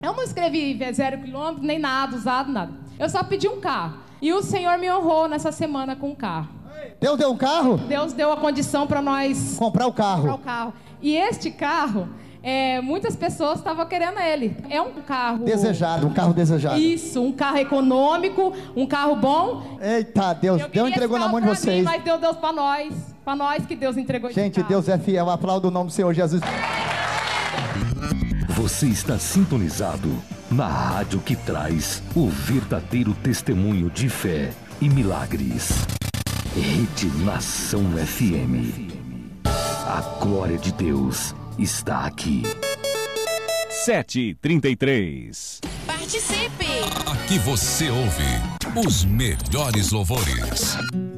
Eu não escrevi 0 quilômetro, nem nada, usado, nada. Eu só pedi um carro. E o Senhor me honrou nessa semana com um carro. Deus deu um carro? Deus deu a condição para nós comprar o carro. E este carro, muitas pessoas estavam querendo ele. É um carro... desejado, um carro desejado. Isso, um carro econômico, um carro bom. Eita, Deus entregou na mão de vocês. Mim, mas Deus para nós que Deus entregou esse Gente, carro. Deus é fiel, aplauda o nome do Senhor Jesus. Você está sintonizado na rádio que traz o verdadeiro testemunho de fé e milagres. Rede Nação FM. A glória de Deus está aqui. 7h33. Participe! Aqui você ouve os melhores louvores.